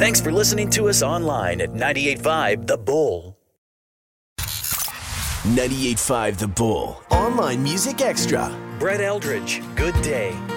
Thanks for listening to us online at 98.5 The Bull. 98.5 The Bull. Online Music Extra. Brett Eldridge, Good Day.